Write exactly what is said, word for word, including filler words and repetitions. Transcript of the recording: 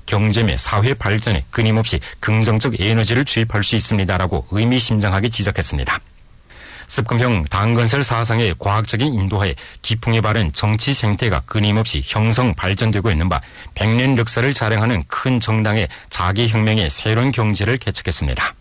경제 및 사회 발전에 끊임없이 긍정적 에너지를 주입할 수 있습니다라고 의미심장하게 지적했습니다. 습금형 당건설 사상의 과학적인 인도하에 기풍에 바른 정치 생태가 끊임없이 형성 발전되고 있는 바 백 년 역사를 자랑하는 큰 정당의 자기혁명의 새로운 경제를 개척했습니다.